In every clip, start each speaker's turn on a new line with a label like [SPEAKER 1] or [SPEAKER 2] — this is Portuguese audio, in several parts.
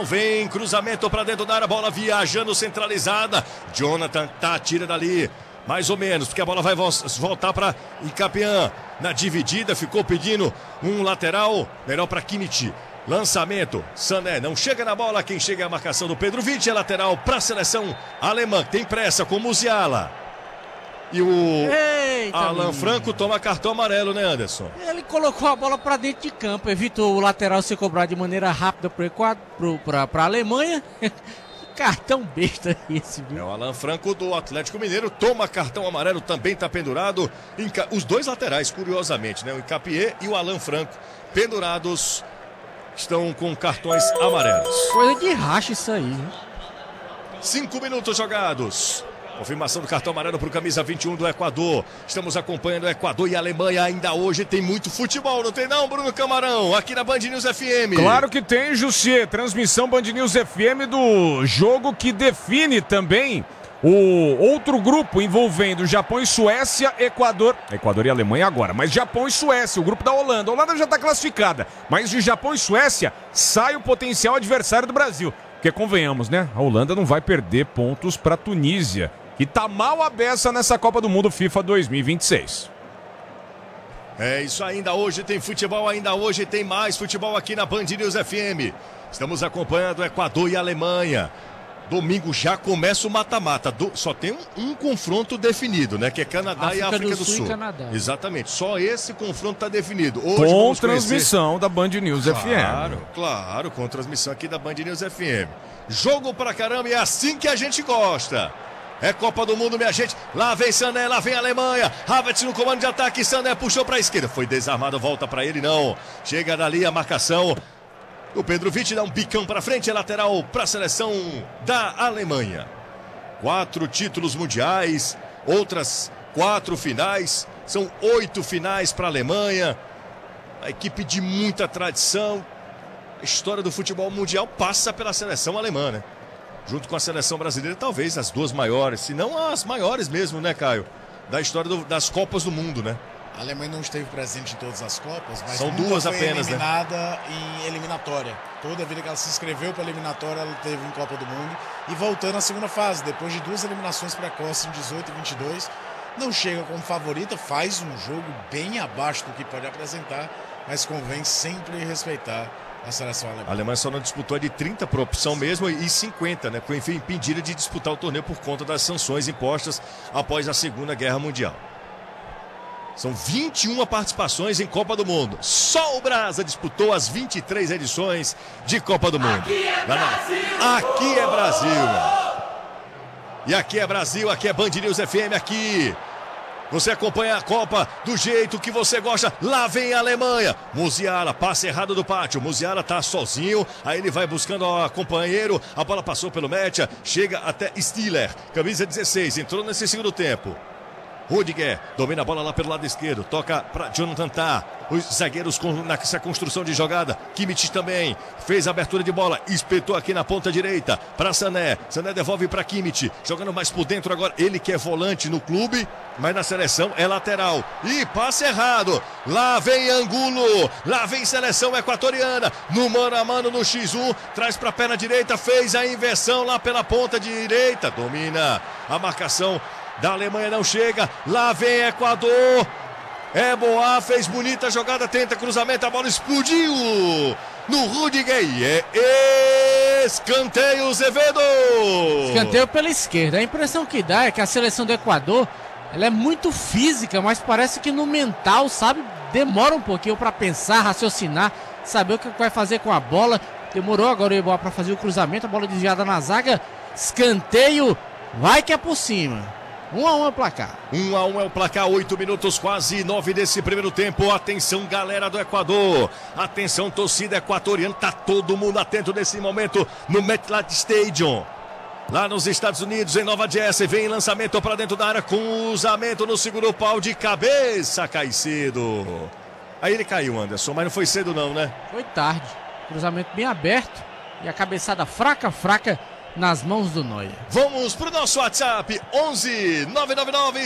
[SPEAKER 1] Camarão vem, cruzamento para dentro da área, bola viajando centralizada. Jonathan tira dali, mais ou menos, porque a bola vai voltar para Icapiã. Na dividida, ficou pedindo um lateral, melhor para Kimmich. Lançamento, Sané não chega na bola, quem chega é a marcação do Pedro Vitti, é lateral para a seleção alemã, tem pressa com Musiala. E o Alan Franco toma cartão amarelo, né, Anderson?
[SPEAKER 2] Ele colocou a bola para dentro de campo, evitou o lateral ser cobrado de maneira rápida para a Alemanha. Cartão besta esse, viu?
[SPEAKER 1] É o Alan Franco do Atlético Mineiro, toma cartão amarelo, também está pendurado. Os dois laterais, curiosamente, né? O Icapié e o Alan Franco, pendurados, estão com cartões amarelos.
[SPEAKER 2] Coisa de racha isso aí, né?
[SPEAKER 1] 5 minutos jogados. Confirmação do cartão amarelo para o camisa 21 do Equador. Estamos acompanhando o Equador e a Alemanha ainda hoje. Tem muito futebol, não tem não, Bruno Camarão? Aqui na Band News FM.
[SPEAKER 3] Claro que tem, Jussier. Transmissão Band News FM do jogo que define também o outro grupo envolvendo Japão e Suécia, Equador e Alemanha agora, mas Japão e Suécia, o grupo da Holanda. A Holanda já está classificada, mas de Japão e Suécia sai o potencial adversário do Brasil. Porque convenhamos, né? A Holanda não vai perder pontos para a Tunísia, que tá mal a beça nessa Copa do Mundo FIFA 2026.
[SPEAKER 1] É isso, ainda hoje tem futebol, ainda hoje tem mais futebol aqui na Band News FM. Estamos acompanhando o Equador e a Alemanha. Domingo já começa o mata-mata. Só tem um confronto definido, né? Que é Canadá e África do Sul. Exatamente, só esse confronto está definido. Hoje
[SPEAKER 3] com transmissão da Band News FM.
[SPEAKER 1] Claro, com transmissão aqui da Band News FM. Jogo pra caramba e é assim que a gente gosta. É Copa do Mundo, minha gente. Lá vem Sané, lá vem a Alemanha. Havertz no comando de ataque. Sané puxou para a esquerda. Foi desarmado, volta para ele, não. Chega dali a marcação. O Pedro Vitti dá um bicão para frente. É lateral para a seleção da Alemanha. 4 títulos mundiais. Outras 4 finais. São 8 finais para a Alemanha. A equipe de muita tradição. A história do futebol mundial passa pela seleção alemã, né? Junto com a seleção brasileira, talvez as duas maiores, se não as maiores mesmo, né, Caio? Da história das Copas do Mundo, né?
[SPEAKER 4] A Alemanha não esteve presente em todas as Copas, mas
[SPEAKER 1] são duas apenas,
[SPEAKER 4] eliminada, né? Em eliminatória. Toda vida que ela se inscreveu para a eliminatória, ela teve em Copa do Mundo. E voltando à segunda fase, depois de 2 eliminações precoces em 18 e 22, não chega como favorita, faz um jogo bem abaixo do que pode apresentar, mas convém sempre respeitar a seleção alemã.
[SPEAKER 1] A Alemanha só não disputou de 30 por opção mesmo e 50, né? Foi impedida de disputar o torneio por conta das sanções impostas após a Segunda Guerra Mundial. São 21 participações em Copa do Mundo. Só o Brasa disputou as 23 edições de Copa do Mundo.
[SPEAKER 5] Aqui é Brasil!
[SPEAKER 1] Aqui é Brasil! E aqui é Brasil, aqui é Band News FM, aqui. Você acompanha a Copa do jeito que você gosta. Lá vem a Alemanha. Musiala, passe errado do pátio. Musiala tá sozinho. Aí ele vai buscando o companheiro. A bola passou pelo Metia. Chega até Stiller. Camisa 16. Entrou nesse segundo tempo. Rudiger domina a bola lá pelo lado esquerdo. Toca para Jonathan Tah. Os zagueiros nessa construção de jogada. Kimmich também fez a abertura de bola. Espetou aqui na ponta direita para Sané. Sané devolve para Kimmich. Jogando mais por dentro agora. Ele que é volante no clube, mas na seleção é lateral. E passe errado. Lá vem Angulo. Lá vem seleção equatoriana. No mano a mano no X1. Traz para a perna direita. Fez a inversão lá pela ponta direita. Domina a marcação da Alemanha, não chega. Lá vem Equador. É Boa, fez bonita jogada, tenta cruzamento, a bola explodiu no Rudiger e é escanteio, Zevedo.
[SPEAKER 2] Escanteio pela esquerda. A impressão que dá é que a seleção do Equador, ela é muito física, mas parece que no mental, sabe, demora um pouquinho para pensar, raciocinar, saber o que vai fazer com a bola. Demorou agora o Boa para fazer o cruzamento, a bola desviada na zaga. Escanteio, vai que é por cima. 1-1 é o placar.
[SPEAKER 1] 1-1 é o placar, 8 minutos, quase 9 desse primeiro tempo. Atenção, galera do Equador. Atenção, torcida equatoriana. Tá todo mundo atento nesse momento no MetLife Stadium. Lá nos Estados Unidos, em Nova Jersey. Vem lançamento para dentro da área. Cruzamento no segundo pau de cabeça. Cai cedo. Aí ele caiu, Anderson, mas não foi cedo não, né?
[SPEAKER 2] Foi tarde. Cruzamento bem aberto. E a cabeçada fraca nas mãos do Neuer.
[SPEAKER 1] Vamos pro nosso WhatsApp 11 999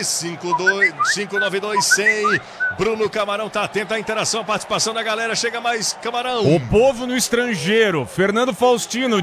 [SPEAKER 1] 592 100. Bruno Camarão tá atento à interação, à participação da galera. Chega mais, Camarão.
[SPEAKER 3] O povo no estrangeiro. Fernando Faustino